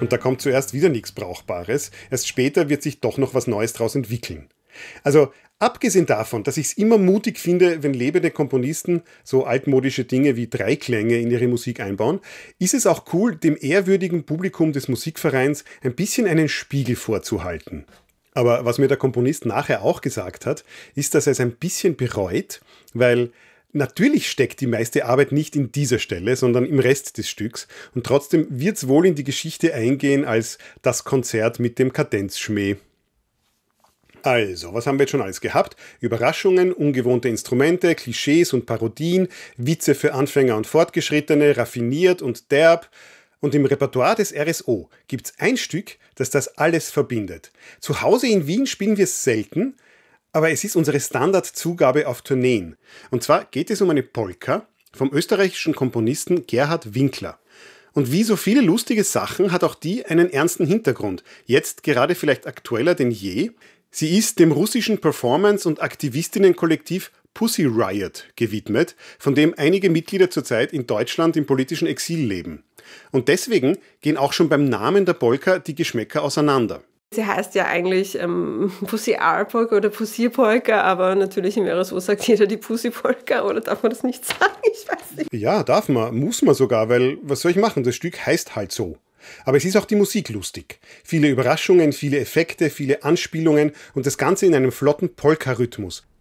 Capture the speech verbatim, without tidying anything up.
und da kommt zuerst wieder nichts Brauchbares. Erst später wird sich doch noch was Neues draus entwickeln. Also abgesehen davon, dass ich es immer mutig finde, wenn lebende Komponisten so altmodische Dinge wie Dreiklänge in ihre Musik einbauen, ist es auch cool, dem ehrwürdigen Publikum des Musikvereins ein bisschen einen Spiegel vorzuhalten. Aber was mir der Komponist nachher auch gesagt hat, ist, dass er es ein bisschen bereut, weil natürlich steckt die meiste Arbeit nicht in dieser Stelle, sondern im Rest des Stücks und trotzdem wird es wohl in die Geschichte eingehen als das Konzert mit dem Kadenzschmäh. Also, was haben wir jetzt schon alles gehabt? Überraschungen, ungewohnte Instrumente, Klischees und Parodien, Witze für Anfänger und Fortgeschrittene, raffiniert und derb. Und im Repertoire des R S O gibt's ein Stück, das das alles verbindet. Zu Hause in Wien spielen wir es selten, aber es ist unsere Standardzugabe auf Tourneen. Und zwar geht es um eine Polka vom österreichischen Komponisten Gerhard Winkler. Und wie so viele lustige Sachen hat auch die einen ernsten Hintergrund. Jetzt gerade vielleicht aktueller denn je. Sie ist dem russischen Performance- und Aktivistinnenkollektiv Pussy Riot gewidmet, von dem einige Mitglieder zurzeit in Deutschland im politischen Exil leben. Und deswegen gehen auch schon beim Namen der Polka die Geschmäcker auseinander. Sie heißt ja eigentlich ähm, Pussy R-Polka oder Pussy Polka, aber natürlich im R S O sagt jeder die Pussy Polka, oder darf man das nicht sagen? Ich weiß nicht. Ja, darf man, muss man sogar, weil was soll ich machen? Das Stück heißt halt so. Aber es ist auch die Musik lustig. Viele Überraschungen, viele Effekte, viele Anspielungen und das Ganze in einem flotten Polka-Rhythmus.